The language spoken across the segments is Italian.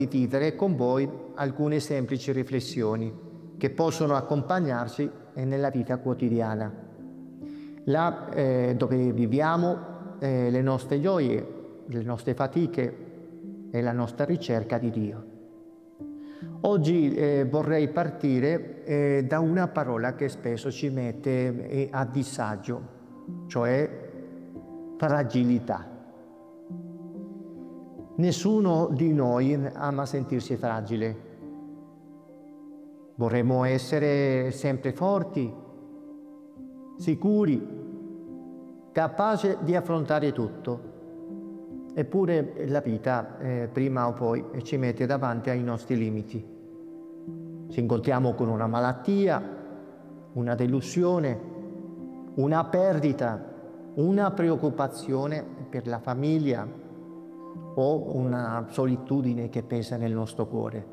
condividere con voi alcune semplici riflessioni che possono accompagnarci nella vita quotidiana. Là dove viviamo, le nostre gioie, le nostre fatiche e la nostra ricerca di Dio. Oggi vorrei partire da una parola che spesso ci mette a disagio, cioè fragilità. Nessuno di noi ama sentirsi fragile. Vorremmo essere sempre forti, sicuri, capaci di affrontare tutto. Eppure la vita, prima o poi, ci mette davanti ai nostri limiti. Ci incontriamo con una malattia, una delusione, una perdita, una preoccupazione per la famiglia, o una solitudine che pesa nel nostro cuore.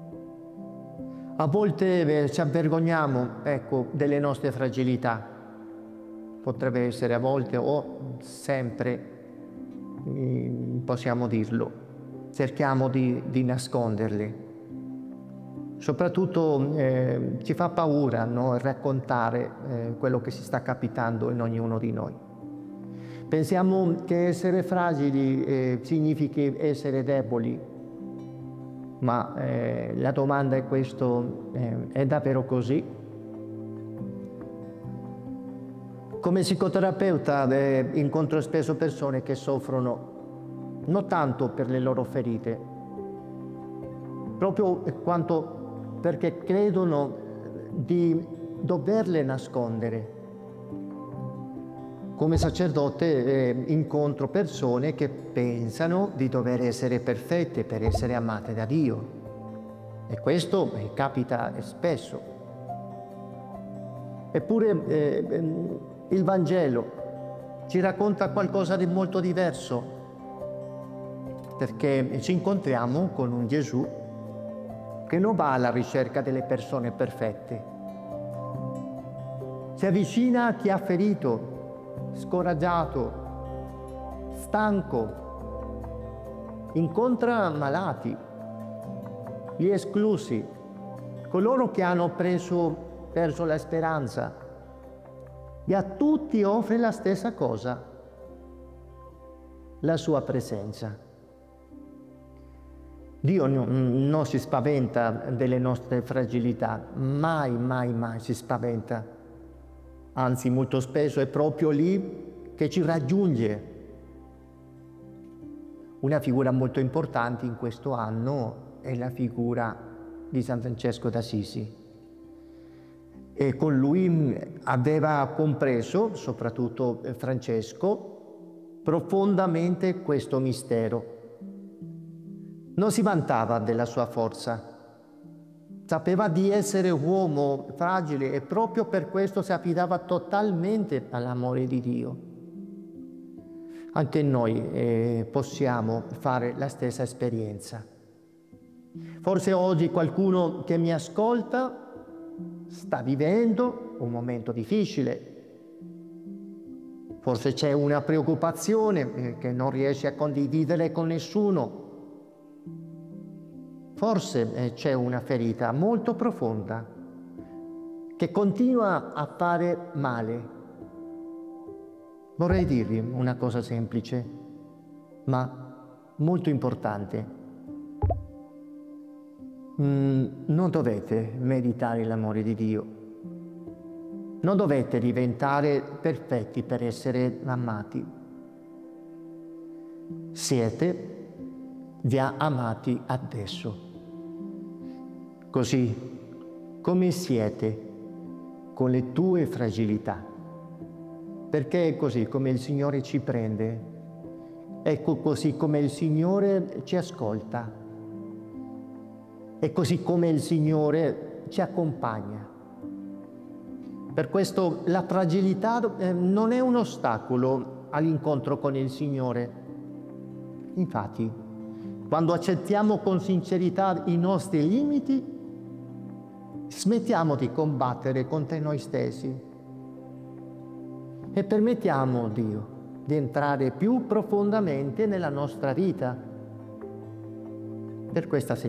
A volte ci avvergogniamo, delle nostre fragilità. Potrebbe essere a volte o sempre, possiamo dirlo. Cerchiamo di nasconderle. Soprattutto ci fa paura, no, raccontare quello che ci sta capitando in ognuno di noi. Pensiamo che essere fragili significhi essere deboli, ma la domanda è questo, è davvero così? Come psicoterapeuta incontro spesso persone che soffrono non tanto per le loro ferite, proprio quanto perché credono di doverle nascondere. Come sacerdote incontro persone che pensano di dover essere perfette per essere amate da Dio. E questo capita spesso. Eppure il Vangelo ci racconta qualcosa di molto diverso, perché ci incontriamo con un Gesù che non va alla ricerca delle persone perfette. Si avvicina a chi ha ferito, scoraggiato, stanco, incontra malati, gli esclusi, coloro che hanno perso la speranza, e a tutti offre la stessa cosa, la sua presenza. Dio non si spaventa delle nostre fragilità, mai, mai, mai si spaventa. Anzi, molto spesso è proprio lì che ci raggiunge. Una figura molto importante in questo anno è la figura di San Francesco d'Assisi. E con lui aveva compreso, soprattutto Francesco, profondamente questo mistero. Non si vantava della sua forza. Sapeva di essere uomo fragile e proprio per questo si affidava totalmente all'amore di Dio. Anche noi possiamo fare la stessa esperienza. Forse oggi qualcuno che mi ascolta sta vivendo un momento difficile. Forse c'è una preoccupazione che non riesce a condividere con nessuno. Forse c'è una ferita molto profonda che continua a fare male. Vorrei dirvi una cosa semplice, ma molto importante. Non dovete meritare l'amore di Dio. Non dovete diventare perfetti per essere amati. Siete già amati adesso. Così come siete con le tue fragilità. Perché è così come il Signore ci prende, ecco così come il Signore ci ascolta, è così come il Signore ci accompagna. Per questo la fragilità non è un ostacolo all'incontro con il Signore. Infatti, quando accettiamo con sincerità i nostri limiti, smettiamo di combattere contro noi stessi e permettiamo a Dio di entrare più profondamente nella nostra vita. Per questa settimana